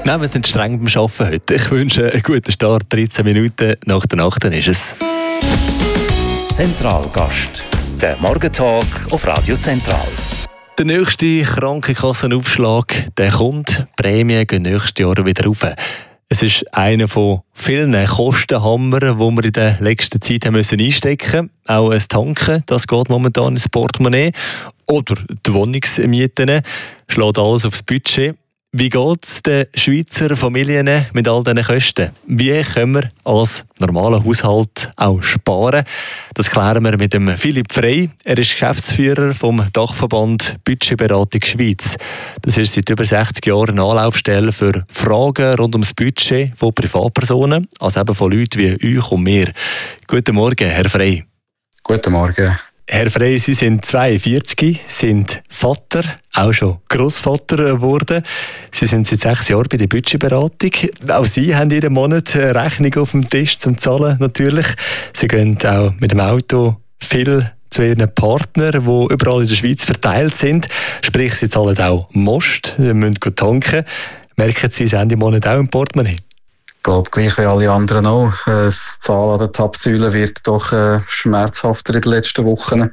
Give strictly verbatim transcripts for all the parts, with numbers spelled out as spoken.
Nein, wir sind streng beim Arbeiten heute. Ich wünsche einen guten Start. dreizehn Minuten nach der Nacht, dann ist es. Zentralgast. Der Morgentalk auf Radio Zentral. Der nächste Krankenkassenaufschlag, der kommt. Die Prämien gehen nächstes Jahr wieder rauf. Es ist einer von vielen Kostenhammern, die wir in der letzten Zeit haben müssen einstecken mussten. Auch ein Tanken, das geht momentan ins Portemonnaie. Oder die Wohnungsmieten, schlägt alles aufs Budget. Wie geht es den Schweizer Familien mit all diesen Kosten? Wie können wir als normaler Haushalt auch sparen? Das klären wir mit dem Philipp Frey. Er ist Geschäftsführer vom Dachverband Budgetberatung Schweiz. Das ist seit über sechzig Jahren eine Anlaufstelle für Fragen rund ums Budget von Privatpersonen, also eben von Leuten wie euch und mir. Guten Morgen, Herr Frey. Guten Morgen. Herr Frey, Sie sind zweiundvierzig, sind Vater, auch schon Grossvater geworden. Sie sind seit sechs Jahren bei der Budgetberatung. Auch Sie haben jeden Monat eine Rechnung auf dem Tisch zum Zahlen natürlich. Sie gehen auch mit dem Auto viel zu Ihren Partnern, die überall in der Schweiz verteilt sind. Sprich, Sie zahlen auch Most, Sie müssen tanken. Merken Sie das Ende Monat auch im Portemonnaie? Ich glaube, gleich wie alle anderen auch. Das Zahlen an den Tapsäulen wird doch äh, schmerzhafter in den letzten Wochen.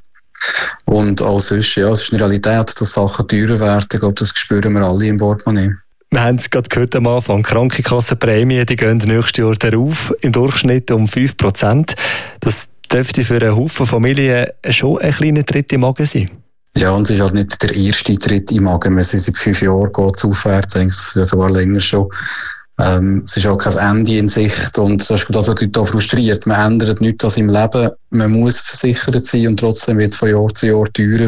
Und auch sonst, ja, es ist eine Realität, dass Sachen teurer werden. Ich glaube, das spüren wir alle im Portemonnaie. Wir haben es gerade gehört am Anfang, Krankenkassenprämien, die gehen nächstes Jahr darauf, im Durchschnitt um fünf Prozent. Das dürfte für einen Haufen Familien schon ein kleiner Tritt im Magen sein. Ja, und es ist halt nicht der erste Tritt im Magen. Wir sind seit fünf Jahren geht's aufwärts, eigentlich sogar länger schon. Ähm, es ist auch kein Ende in Sicht und das ist das, was die Leute auch frustriert. Man ändert nichts an seinem Leben, man muss versichert sein und trotzdem wird es von Jahr zu Jahr teurer.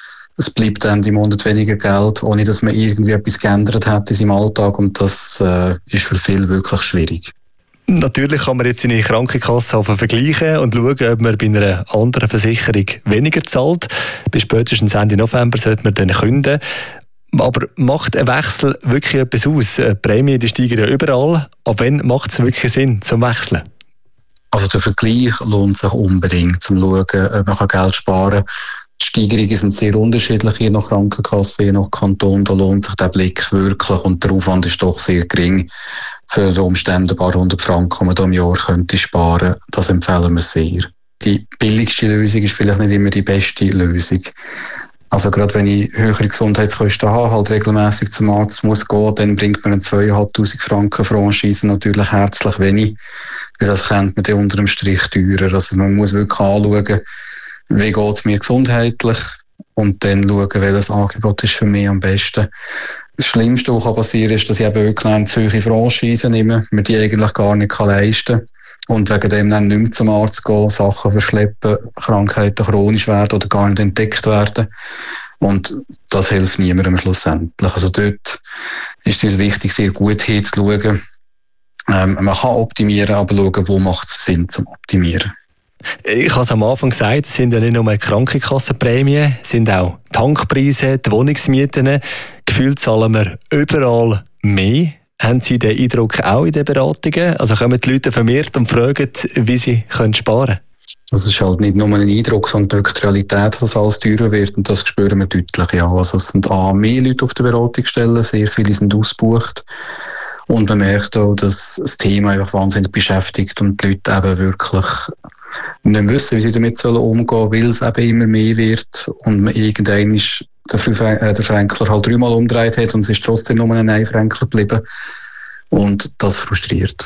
Es bleibt dann im Monat weniger Geld, ohne dass man irgendwie etwas geändert hat in seinem Alltag und das äh, ist für viele wirklich schwierig. Natürlich kann man jetzt seine Krankenkasse vergleichen und schauen, ob man bei einer anderen Versicherung weniger zahlt. Bis spätestens Ende November sollte man dann kündigen. Aber macht ein Wechsel wirklich etwas aus? Die Prämien die steigen ja überall. Ab wann macht es wirklich Sinn zum Wechseln? Also der Vergleich lohnt sich unbedingt, um zu schauen, ob man Geld sparen kann. Die Steigerungen sind sehr unterschiedlich, je nach Krankenkasse, je nach Kanton. Da lohnt sich der Blick wirklich und der Aufwand ist doch sehr gering. Für unter Umständen ein paar hundert Franken, die man da im Jahr könnte sparen. Das empfehlen wir sehr. Die billigste Lösung ist vielleicht nicht immer die beste Lösung. Also gerade wenn ich höhere Gesundheitskosten habe, halt regelmäßig zum Arzt muss gehen, dann bringt mir eine zweitausendfünfhundert Franken Franchise natürlich herzlich wenig, weil das kennt man dann unter dem Strich teurer. Also man muss wirklich anschauen, wie geht es mir gesundheitlich und dann schauen, welches Angebot ist für mich am besten. Das Schlimmste, was passieren kann, ist, dass ich eben wirklich eine zu hohe Franchise nehme, mir die eigentlich gar nicht leisten kann. Und wegen dem dann nicht mehr zum Arzt gehen, Sachen verschleppen, Krankheiten chronisch werden oder gar nicht entdeckt werden. Und das hilft niemandem schlussendlich. Also dort ist es uns wichtig, sehr gut hinzuschauen. Ähm, man kann optimieren, aber schauen, wo macht es Sinn zum Optimieren. Ich habe es am Anfang gesagt, es sind ja nicht nur Krankenkassenprämien, es sind auch Tankpreise, die Wohnungsmieten. Gefühlt zahlen wir überall mehr. Haben Sie den Eindruck auch in den Beratungen? Also kommen die Leute vermehrt und fragen, wie sie können sparen können? Das ist halt nicht nur ein Eindruck, sondern wirklich die Realität, dass alles teurer wird. Und das spüren wir deutlich. Ja. Also es sind A, mehr Leute auf der Beratungsstelle, sehr viele sind ausgebucht. Und man merkt auch, dass das Thema einfach wahnsinnig beschäftigt und die Leute eben wirklich nicht wissen, wie sie damit umgehen sollen, weil es eben immer mehr wird und man irgendwann ist der, Fre- äh, der Fränkler halt dreimal umgedreht hat und es ist trotzdem nur ein Ein-Fränkler geblieben. Und das frustriert.